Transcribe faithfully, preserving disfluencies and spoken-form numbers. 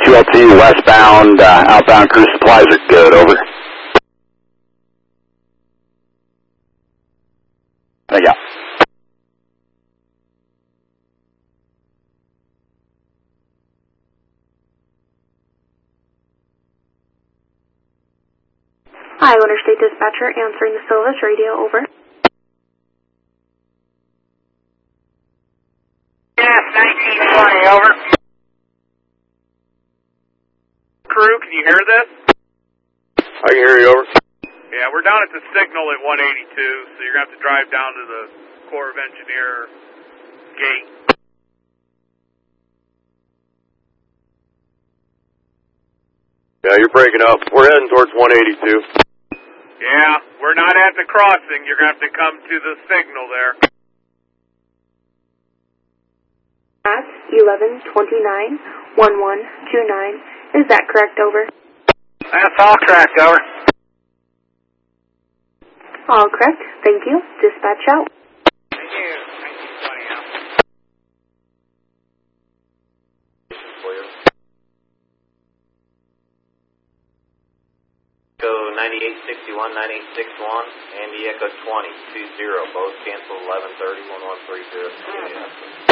two L T westbound, uh, outbound crew supplies are good, over. Yeah. Hi, Interstate Dispatcher, answering the Silvis radio, over. Yes, nineteen twenty, over. Crew, can you hear this? I can hear you, over. Yeah, we're down at the signal at one eighty-two, so you're going to have to drive down to the Corps of Engineer gate. Yeah, you're breaking up. We're heading towards one eighty-two. Yeah, we're not at the crossing. You're going to have to come to the signal there. At eleven twenty-nine, eleven twenty-nine. Is that correct, over? That's all correct, over. All correct. Thank you. Dispatch out. Thank you. nineteen twenty out. Echo ninety-eight sixty-one, ninety-eight sixty-one, Andy Echo twenty, two zero, both cancel eleven thirty, one one three zero.